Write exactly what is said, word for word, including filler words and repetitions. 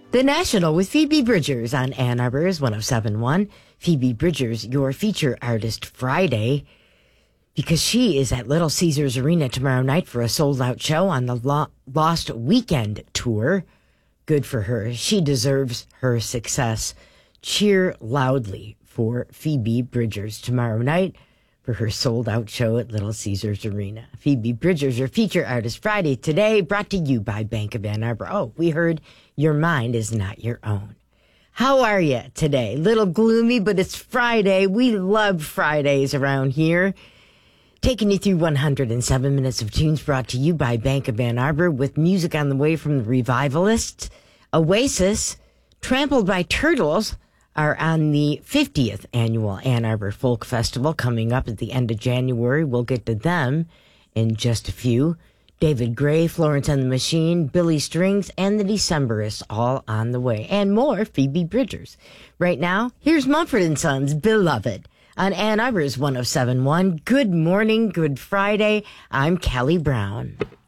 The National with Phoebe Bridgers on Ann Arbor's one oh seven point one. Phoebe Bridgers, your feature artist Friday, because she is at Little Caesars Arena tomorrow night for a sold-out show on the Lo- Lost Weekend tour. Good for her. She deserves her success. Cheer loudly for Phoebe Bridgers tomorrow night for her sold-out show at Little Caesars Arena. Phoebe Bridgers, your feature artist Friday today, brought to you by Bank of Ann Arbor. Oh, we heard your mind is not your own. How are you today? Little gloomy, but it's Friday. We love Fridays around here. Taking you through one hundred seven minutes of tunes brought to you by Bank of Ann Arbor with music on the way from the Revivalists. Oasis, Trampled by Turtles, are on the fiftieth annual Ann Arbor Folk Festival coming up at the end of January. We'll get to them in just a few. David Gray, Florence and the Machine, Billy Strings, and the Decemberists all on the way. And more Phoebe Bridgers. Right now, here's Mumford and Sons' Beloved on Ann Arbor's one oh seven point one. Good morning, good Friday. I'm Kelly Brown.